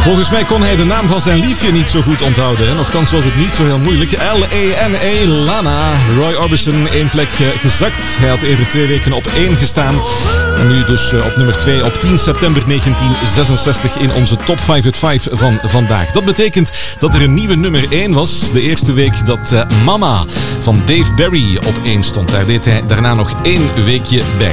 Volgens mij kon hij de naam van zijn liefje niet zo goed onthouden. Hè? Nochtans was het niet zo heel moeilijk. L-A-N-A, Lana. Roy Orbison, 1 plek gezakt. Hij had eerder 2 weken op 1 gestaan. En nu dus op nummer 2 op 10 september 1966 in onze Top 5 at 5 van vandaag. Dat betekent dat er een nieuwe nummer 1 was. De eerste week dat Mama van Dave Berry op 1 stond. Daar deed hij daarna nog 1 weekje bij.